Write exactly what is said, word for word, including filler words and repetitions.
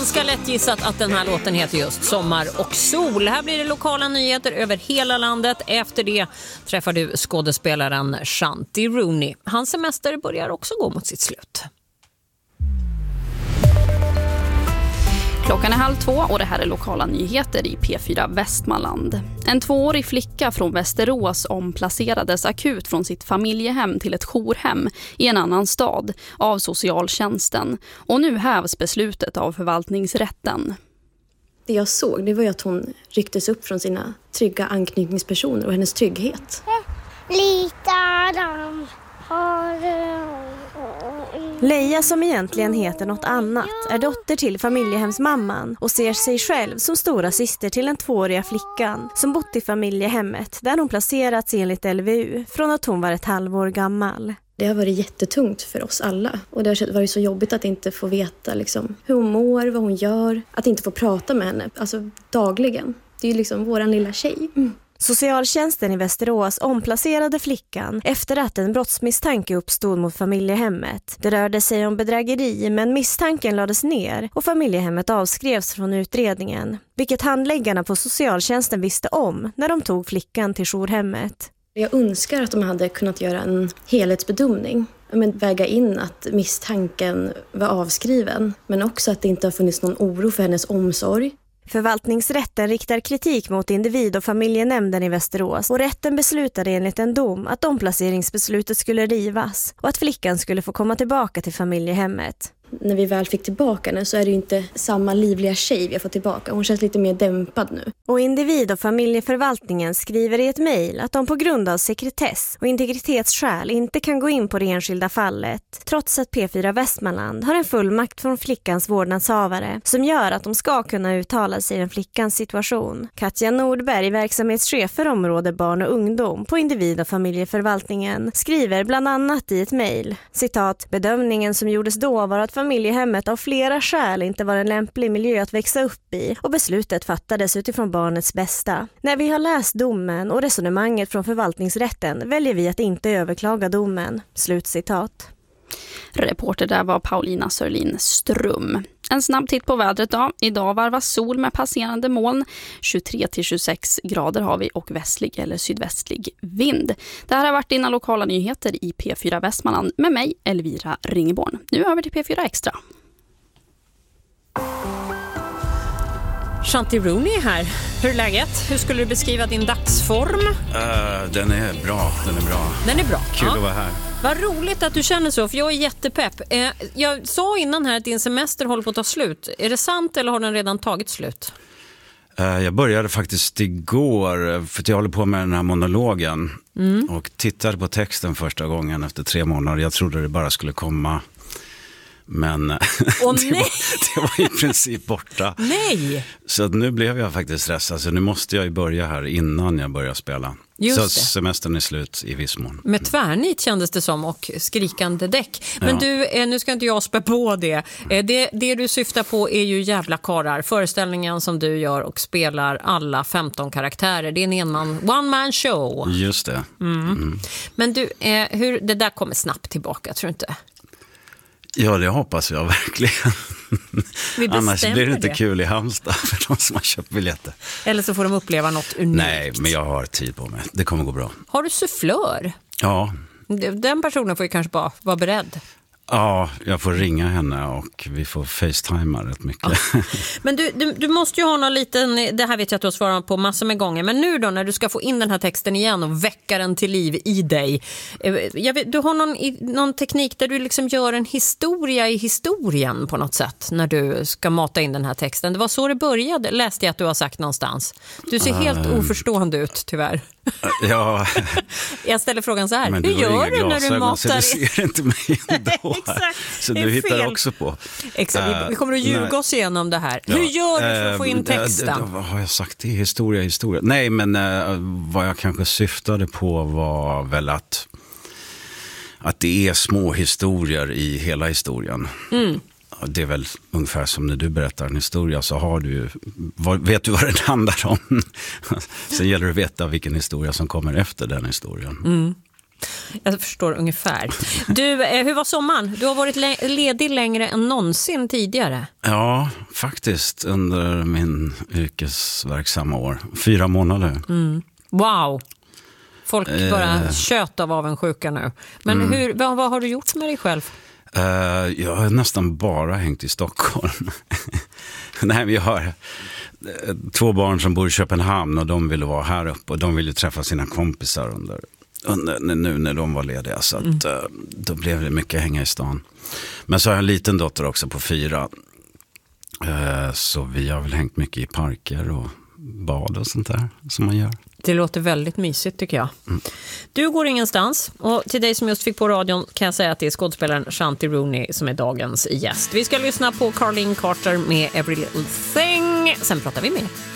Ganska lätt gissat att den här låten heter just Sommar och sol. Här blir det lokala nyheter över hela landet. Efter det träffar du skådespelaren Shanti Rooney. Hans semester börjar också gå mot sitt slut. Klockan är halv två och det här är lokala nyheter i P fyra Västmanland. En tvåårig flicka från Västerås omplacerades akut från sitt familjehem till ett jourhem i en annan stad av socialtjänsten. Och nu hävs beslutet av förvaltningsrätten. Det jag såg, det var ju att hon rycktes upp från sina trygga anknytningspersoner och hennes trygghet. Litar de har... Leia, som egentligen heter något annat, är dotter till familjehemsmamman och ser sig själv som stora syster till den tvååriga flickan som bott i familjehemmet där hon placerats enligt L V U från att hon var ett halvår gammal. Det har varit jättetungt för oss alla och det har varit så jobbigt att inte få veta liksom, hur hon mår, vad hon gör, att inte få prata med henne alltså, dagligen. Det är ju liksom våran lilla tjej. Mm. Socialtjänsten i Västerås omplacerade flickan efter att en brottsmisstanke uppstod mot familjehemmet. Det rörde sig om bedrägeri, men misstanken lades ner och familjehemmet avskrevs från utredningen, vilket handläggarna på socialtjänsten visste om när de tog flickan till jourhemmet. Jag önskar att de hade kunnat göra en helhetsbedömning. Men väga in att misstanken var avskriven, men också att det inte har funnits någon oro för hennes omsorg. Förvaltningsrätten riktar kritik mot individ- och familjenämnden i Västerås och rätten beslutade enligt en dom att omplaceringsbeslutet skulle rivas och att flickan skulle få komma tillbaka till familjehemmet. När vi väl fick tillbaka henne så är det ju inte samma livliga tjej vi har fått tillbaka. Hon känns lite mer dämpad nu. Och individ- och familjeförvaltningen skriver i ett mejl att de på grund av sekretess och integritetsskäl inte kan gå in på det enskilda fallet. Trots att P fyra Västmanland har en fullmakt från flickans vårdnadshavare som gör att de ska kunna uttala sig om flickans situation. Katja Nordberg, verksamhetschef för område barn och ungdom på individ- och familjeförvaltningen, skriver bland annat i ett mejl, citat, bedömningen som gjordes då var att familjehemmet av flera skäl inte var en lämplig miljö att växa upp i och beslutet fattades utifrån barnets bästa. När vi har läst domen och resonemanget från förvaltningsrätten väljer vi att inte överklaga domen. Slutcitat. Reporter där var Paulina Sörlin Ström. En snabb titt på vädret då. Idag varvas sol med passerande moln. tjugotre till tjugosex grader har vi och västlig eller sydvästlig vind. Det här har varit dina lokala nyheter i P fyra Västmanland med mig, Elvira Ringeborn. Nu över till P fyra Extra. Shanti Rooney här. Hur är läget? Hur skulle du beskriva din dagsform? Uh, den är bra, den är bra. Den är bra. Kul ja. att vara här. Vad roligt att du känner så, för jag är jättepepp. Eh, jag sa innan här att din semester håller på att ta slut. Är det sant eller har den redan tagit slut? Uh, jag började faktiskt igår, för att jag håller på med den här monologen. Mm. Och tittade på texten första gången efter tre månader. Jag trodde det bara skulle komma... Men oh, det, var, det var i princip borta. Nej! Så nu blev jag faktiskt stressad. Så nu måste jag ju börja här innan jag börjar spela. Just så det. Semestern är slut i viss mån. Med tvärnit kändes det som och skrikande däck. Men ja. du, nu ska inte jag spä på det. det. Det du syftar på är ju Jävla karlar. Föreställningen som du gör och spelar alla femton karaktärer. Det är en enman, one man show. Just det. Mm. Mm. Men du, hur, det där kommer snabbt tillbaka, tror du inte? Ja, det hoppas jag verkligen. Annars blir det inte det. Kul i Halmstad för de som har köpt biljetter. Eller så får de uppleva något unikt. Nej, men jag har tid på mig. Det kommer gå bra. Har du sufflör? Ja. Den personen får ju kanske bara vara beredd. Ja, jag får ringa henne och vi får facetima rätt mycket. Ja. Men du, du, du måste ju ha någon liten, det här vet jag att du har svarat på massor med gånger, men nu då när du ska få in den här texten igen och väcka den till liv i dig. Jag vet, du har någon, någon teknik där du liksom gör en historia i historien på något sätt när du ska mata in den här texten. Det var så det började, läste jag att du har sagt någonstans. Du ser helt uh, oförstående ut, tyvärr. Ja. Jag ställer frågan så här, men hur gör du när du matar? Så du ser inte mig ändå. Exakt, så du hittar fel. Också på. Exakt, uh, vi kommer att ljuga nej. oss igenom det här. Ja. Hur gör du för att få in texten? Uh, vad har jag sagt? Det är historia, historia. Nej, men uh, vad jag kanske syftade på var väl att att det är små historier i hela historien. Mm. Det är väl ungefär som när du berättar en historia så har du, vet du vad det handlar om. Sen gäller det att veta vilken historia som kommer efter den historien. Mm. Jag förstår ungefär. Du, eh, hur var sommaren? Du har varit le- ledig längre än någonsin tidigare. Ja, faktiskt under min yrkesverksamma år. Fyra månader. Mm. Wow! Folk eh. bara tjöt av avundsjuka nu. Men Mm. hur, vad, vad har du gjort med dig själv? Uh, jag har nästan bara hängt i Stockholm. Nej, vi har två barn som bor i Köpenhamn och de ville vara här uppe och de ville träffa sina kompisar under, under nu när de var lediga, så att, mm. uh, då blev det mycket hänga i stan. Men så har jag en liten dotter också på fyra, uh, så vi har väl hängt mycket i parker och bad och sånt där som man gör. Det låter väldigt mysigt tycker jag. Mm. Du går ingenstans, och till dig som just fick på radion kan jag säga att det är skådespelaren Shanti Rooney som är dagens gäst. Vi ska lyssna på Carlene Carter med Every Little Thing. Sen pratar vi mer.